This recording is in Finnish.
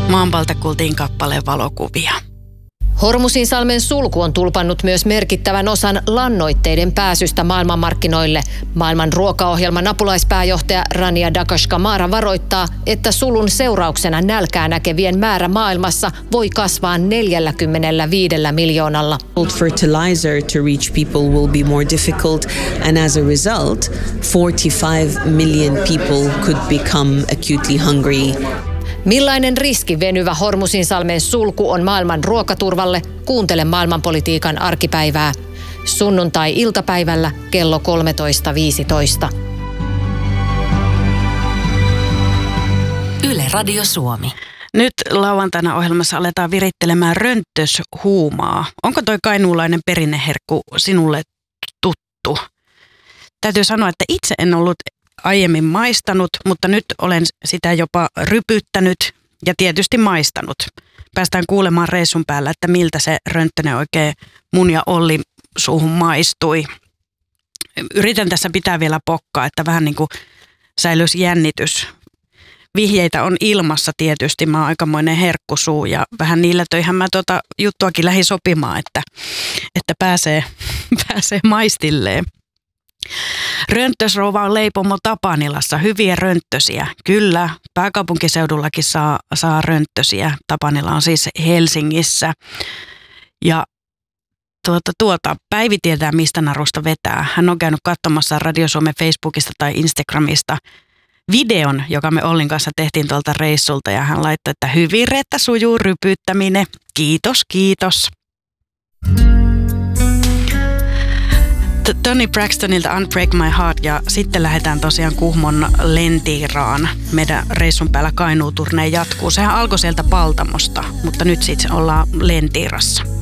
Maanvaltakultin kappaleen valokuvia. Hormuzinsalmen sulku on tulpannut myös merkittävän osan lannoitteiden pääsystä maailmanmarkkinoille. Maailman ruokaohjelman apulaispääjohtaja Rania Dakashkamara varoittaa, että sulun seurauksena nälkää näkevien määrä maailmassa voi kasvaa 45 miljoonalla. Fertilizer to reach people will be more difficult, and as a result, 45 million people could become acutely hungry. Millainen riski venyvä Hormuzinsalmen sulku on maailman ruokaturvalle? Kuuntele maailmanpolitiikan arkipäivää. Sunnuntai-iltapäivällä kello 13.15. Yle Radio Suomi. Nyt lauantaina ohjelmassa aletaan virittelemään rönttöshuumaa. Onko toi kainuulainen perinneherkku sinulle tuttu? Täytyy sanoa, että itse en ollut aiemmin maistanut, mutta nyt olen sitä jopa rypyttänyt ja tietysti maistanut. Päästään kuulemaan reissun päällä, että miltä se rönttönen oikein mun ja Olli suuhun maistui. Yritän tässä pitää vielä pokkaa, että vähän niin kuin säilyisi jännitys. Vihjeitä on ilmassa tietysti, mä oon aikamoinen herkkusuu ja vähän niillä töihän mä juttuakin lähdin sopimaan, että pääsee maistilleen. Rönttösrouva on leipomo Tapanilassa, hyviä rönttösiä. Kyllä, pääkaupunkiseudullakin saa rönttösiä. Tapanila on siis Helsingissä. Ja Päivi tietää, mistä narusta vetää. Hän on käynyt katsomassa Radio Suomen Facebookista tai Instagramista videon, joka me Ollin kanssa tehtiin tuolta reissulta. Ja hän laittoi, että hyvin Reetta sujuu rypyttäminen. Kiitos, kiitos. Toni Braxtonilta Unbreak My Heart ja sitten lähdetään tosiaan Kuhmon Lentiiraan. Meidän reissun päällä Kainuu-turneen jatkuu. Sehän alkoi sieltä Paltamosta, mutta nyt sitten ollaan Lentiirassa.